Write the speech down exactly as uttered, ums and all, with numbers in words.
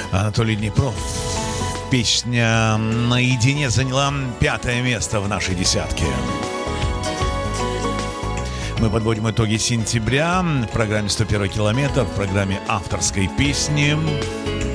Анатолий Днепров. Песня «Наедине» заняла пятое место в нашей десятке. Мы подводим итоги сентября в программе «сто первый километр», в программе авторской песни.